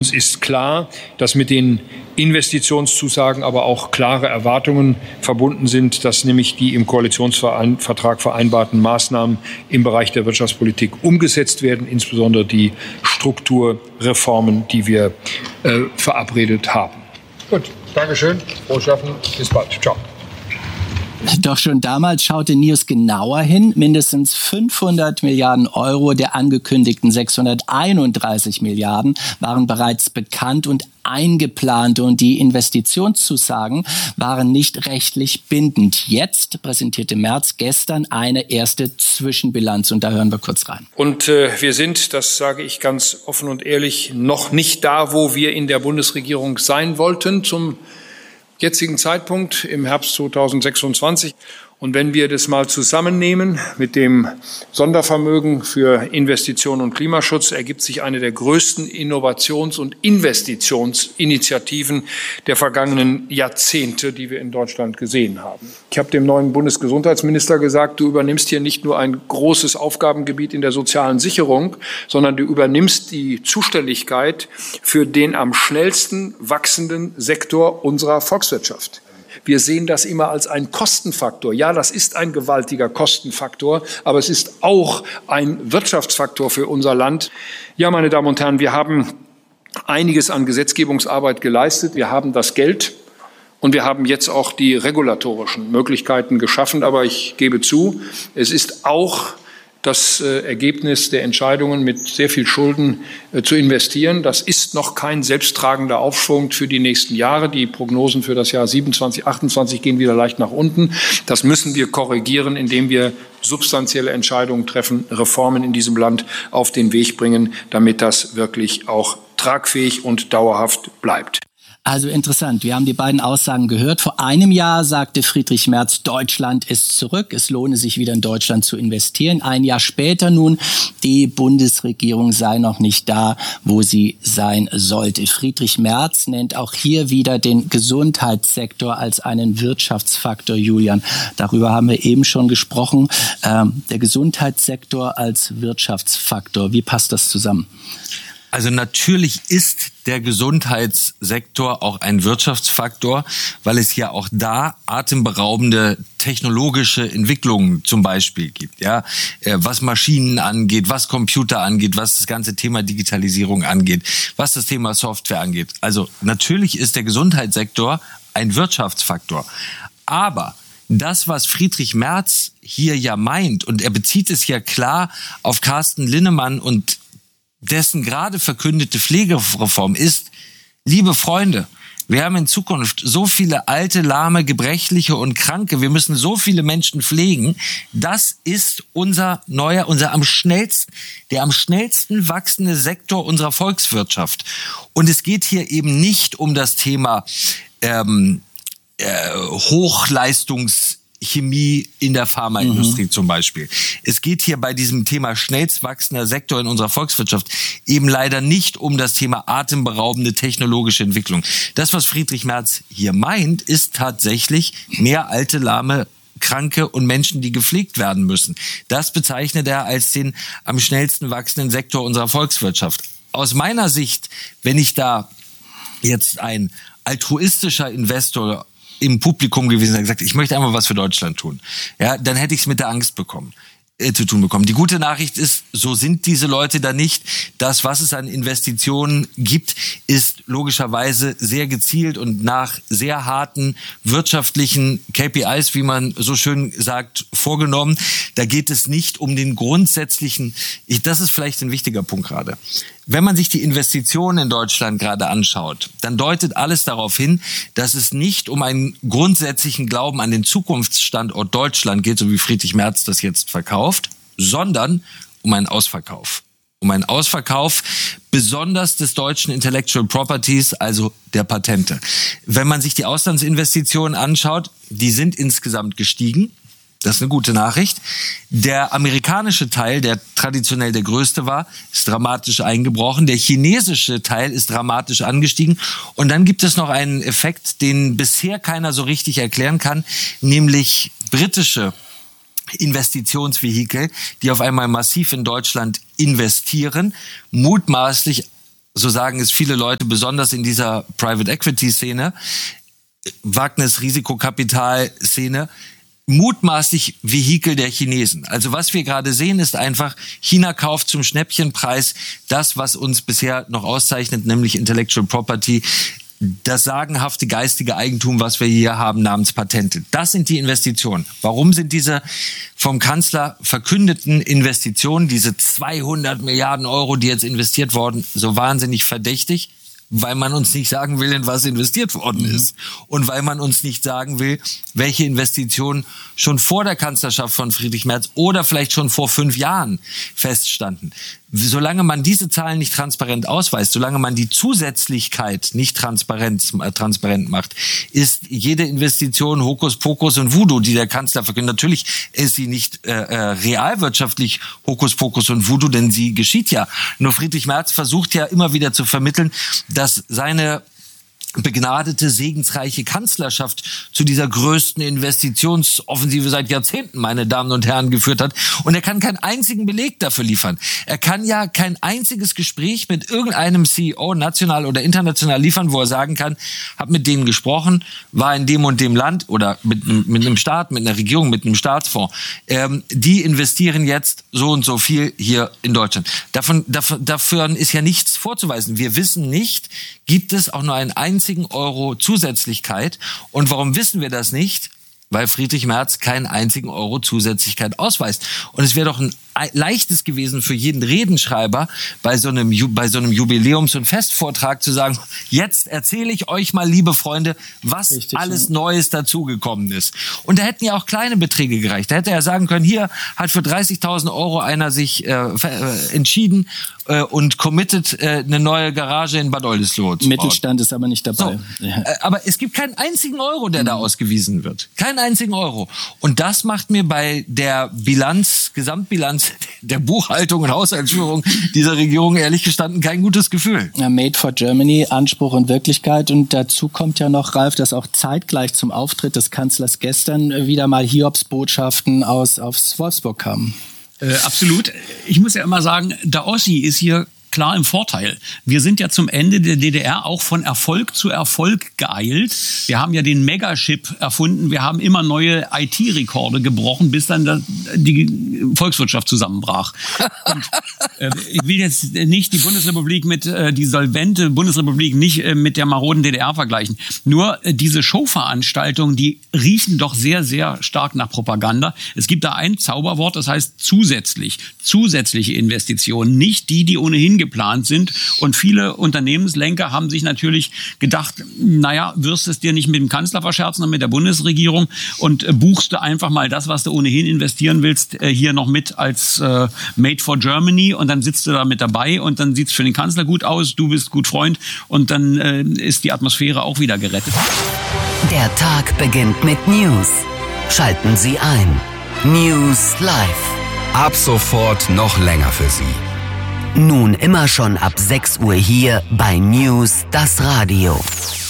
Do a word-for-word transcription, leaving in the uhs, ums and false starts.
Es ist klar, dass mit den Investitionszusagen aber auch klare Erwartungen verbunden sind, dass nämlich die im Koalitionsvertrag vereinbarten Maßnahmen im Bereich der Wirtschaftspolitik umgesetzt werden, insbesondere die Strukturreformen, die wir äh, verabredet haben. Gut, Dankeschön, frohes Schaffen, bis bald. Ciao. Doch schon damals schaute Nius genauer hin. Mindestens fünfhundert Milliarden Euro der angekündigten sechshunderteinunddreißig Milliarden waren bereits bekannt und eingeplant und die Investitionszusagen waren nicht rechtlich bindend. Jetzt präsentierte Merz gestern eine erste Zwischenbilanz und da hören wir kurz rein. Und äh, wir sind, das sage ich ganz offen und ehrlich, noch nicht da, wo wir in der Bundesregierung sein wollten zum jetzigen Zeitpunkt im Herbst zweitausendsechsundzwanzig. Und wenn wir das mal zusammennehmen mit dem Sondervermögen für Investitionen und Klimaschutz, ergibt sich eine der größten Innovations- und Investitionsinitiativen der vergangenen Jahrzehnte, die wir in Deutschland gesehen haben. Ich habe dem neuen Bundesgesundheitsminister gesagt, du übernimmst hier nicht nur ein großes Aufgabengebiet in der sozialen Sicherung, sondern du übernimmst die Zuständigkeit für den am schnellsten wachsenden Sektor unserer Volkswirtschaft. Wir sehen das immer als einen Kostenfaktor. Ja, das ist ein gewaltiger Kostenfaktor, aber es ist auch ein Wirtschaftsfaktor für unser Land. Ja, meine Damen und Herren, wir haben einiges an Gesetzgebungsarbeit geleistet. Wir haben das Geld und wir haben jetzt auch die regulatorischen Möglichkeiten geschaffen. Aber ich gebe zu, es ist auch das äh, Ergebnis der Entscheidungen, mit sehr viel Schulden äh, zu investieren. Das ist noch kein selbsttragender Aufschwung für die nächsten Jahre. Die Prognosen für das Jahr siebenundzwanzig, achtundzwanzig gehen wieder leicht nach unten. Das müssen wir korrigieren, indem wir substanzielle Entscheidungen treffen, Reformen in diesem Land auf den Weg bringen, damit das wirklich auch tragfähig und dauerhaft bleibt. Also interessant, wir haben die beiden Aussagen gehört. Vor einem Jahr sagte Friedrich Merz, Deutschland ist zurück, es lohne sich wieder in Deutschland zu investieren. Ein Jahr später nun, die Bundesregierung sei noch nicht da, wo sie sein sollte. Friedrich Merz nennt auch hier wieder den Gesundheitssektor als einen Wirtschaftsfaktor, Julian. Darüber haben wir eben schon gesprochen. Ähm, der Gesundheitssektor als Wirtschaftsfaktor, wie passt das zusammen? Also natürlich ist der Gesundheitssektor auch ein Wirtschaftsfaktor, weil es ja auch da atemberaubende technologische Entwicklungen zum Beispiel gibt, ja, was Maschinen angeht, was Computer angeht, was das ganze Thema Digitalisierung angeht, was das Thema Software angeht. Also natürlich ist der Gesundheitssektor ein Wirtschaftsfaktor, aber das, was Friedrich Merz hier ja meint, und er bezieht es ja klar auf Carsten Linnemann und dessen gerade verkündete Pflegereform ist, liebe Freunde, wir haben in Zukunft so viele alte, lahme, gebrechliche und Kranke, wir müssen so viele Menschen pflegen, das ist unser neuer, unser am schnellsten, der am schnellsten wachsende Sektor unserer Volkswirtschaft. Und es geht hier eben nicht um das Thema ähm, äh, Hochleistungs Chemie in der Pharmaindustrie mhm. zum Beispiel. Es geht hier bei diesem Thema schnellst wachsender Sektor in unserer Volkswirtschaft eben leider nicht um das Thema atemberaubende technologische Entwicklung. Das, was Friedrich Merz hier meint, ist tatsächlich mehr alte, lahme, Kranke und Menschen, die gepflegt werden müssen. Das bezeichnet er als den am schnellsten wachsenden Sektor unserer Volkswirtschaft. Aus meiner Sicht, wenn ich da jetzt ein altruistischer Investor im Publikum gewesen und gesagt, ich möchte einmal was für Deutschland tun, ja, dann hätte ich es mit der Angst bekommen, äh, zu tun bekommen. Die gute Nachricht ist, so sind diese Leute da nicht. Das, was es an Investitionen gibt, ist logischerweise sehr gezielt und nach sehr harten wirtschaftlichen K P Is, wie man so schön sagt, vorgenommen. Da geht es nicht um den grundsätzlichen, ich, das ist vielleicht ein wichtiger Punkt gerade. Wenn man sich die Investitionen in Deutschland gerade anschaut, dann deutet alles darauf hin, dass es nicht um einen grundsätzlichen Glauben an den Zukunftsstandort Deutschland geht, so wie Friedrich Merz das jetzt verkauft, sondern um einen Ausverkauf. Um einen Ausverkauf besonders des deutschen Intellectual Properties, also der Patente. Wenn man sich die Auslandsinvestitionen anschaut, die sind insgesamt gestiegen. Das ist eine gute Nachricht. Der amerikanische Teil, der traditionell der größte war, ist dramatisch eingebrochen. Der chinesische Teil ist dramatisch angestiegen. Und dann gibt es noch einen Effekt, den bisher keiner so richtig erklären kann, nämlich britische Investitionsvehikel, die auf einmal massiv in Deutschland investieren, mutmaßlich so sagen es viele Leute, besonders in dieser Private Equity Szene, Wagnis-Risikokapital-Szene, mutmaßlich Vehikel der Chinesen. Also was wir gerade sehen, ist einfach, China kauft zum Schnäppchenpreis das, was uns bisher noch auszeichnet, nämlich Intellectual Property, das sagenhafte geistige Eigentum, was wir hier haben, namens Patente. Das sind die Investitionen. Warum sind diese vom Kanzler verkündeten Investitionen, diese zweihundert Milliarden Euro, die jetzt investiert wurden, so wahnsinnig verdächtig? Weil man uns nicht sagen will, in was investiert worden ist. Und weil man uns nicht sagen will, welche Investitionen schon vor der Kanzlerschaft von Friedrich Merz oder vielleicht schon vor fünf Jahren feststanden. Solange man diese Zahlen nicht transparent ausweist, solange man die Zusätzlichkeit nicht transparent, äh, transparent macht, ist jede Investition Hokuspokus und Voodoo, die der Kanzler verkündet. Natürlich ist sie nicht äh, äh, realwirtschaftlich Hokuspokus und Voodoo, denn sie geschieht ja. Nur Friedrich Merz versucht ja immer wieder zu vermitteln, dass seine begnadete, segensreiche Kanzlerschaft zu dieser größten Investitionsoffensive seit Jahrzehnten, meine Damen und Herren, geführt hat. Und er kann keinen einzigen Beleg dafür liefern. Er kann ja kein einziges Gespräch mit irgendeinem C E O, national oder international, liefern, wo er sagen kann, habe mit denen gesprochen, war in dem und dem Land oder mit, mit einem Staat, mit einer Regierung, mit einem Staatsfonds. Ähm, die investieren jetzt so und so viel hier in Deutschland. Davon, dafür, dafür ist ja nichts vorzuweisen. Wir wissen nicht, gibt es auch nur einen einzigen Euro Zusätzlichkeit. Und warum wissen wir das nicht? Weil Friedrich Merz keinen einzigen Euro Zusätzlichkeit ausweist. Und es wäre doch ein leichtes gewesen für jeden Redenschreiber, bei so einem, bei so einem Jubiläums- und Festvortrag zu sagen, jetzt erzähle ich euch mal, liebe Freunde, was Richtig, alles ja. Neues dazugekommen ist. Und da hätten ja auch kleine Beträge gereicht. Da hätte er sagen können, hier hat für dreißigtausend Euro einer sich äh, äh, entschieden äh, und committed äh, eine neue Garage in Bad Oldesloe zu bauen. Mittelstand ist aber nicht dabei. So, ja. äh, aber es gibt keinen einzigen Euro, der mhm. da ausgewiesen wird. Keinen einzigen Euro. Und das macht mir bei der Bilanz, Gesamtbilanz der Buchhaltung und Haushaltsführung dieser Regierung ehrlich gestanden kein gutes Gefühl. Ja, Made for Germany, Anspruch und Wirklichkeit. Und dazu kommt ja noch, Ralf, dass auch zeitgleich zum Auftritt des Kanzlers gestern wieder mal Hiobsbotschaften aus aus Wolfsburg kamen. Äh, absolut. Ich muss ja immer sagen, der Ossi ist hier klar im Vorteil. Wir sind ja zum Ende der D D R auch von Erfolg zu Erfolg geeilt. Wir haben ja den Megachip erfunden. Wir haben immer neue I T-Rekorde gebrochen, bis dann die Volkswirtschaft zusammenbrach. Und, äh, ich will jetzt nicht die Bundesrepublik mit, äh, die solvente Bundesrepublik nicht äh, mit der maroden D D R vergleichen. Nur äh, diese Showveranstaltungen, die riechen doch sehr, sehr stark nach Propaganda. Es gibt da ein Zauberwort, das heißt zusätzlich. Zusätzliche Investitionen. Nicht die, die ohnehin geplant sind. Und viele Unternehmenslenker haben sich natürlich gedacht, naja, wirst es dir nicht mit dem Kanzler verscherzen, sondern mit der Bundesregierung und äh, buchst du einfach mal das, was du ohnehin investieren willst, äh, hier noch mit als äh, Made for Germany und dann sitzt du da mit dabei und dann sieht es für den Kanzler gut aus, du bist gut Freund und dann äh, ist die Atmosphäre auch wieder gerettet. Der Tag beginnt mit News. Schalten Sie ein. News Live. Ab sofort noch länger für Sie. Nun immer schon ab sechs Uhr hier bei News, das Radio.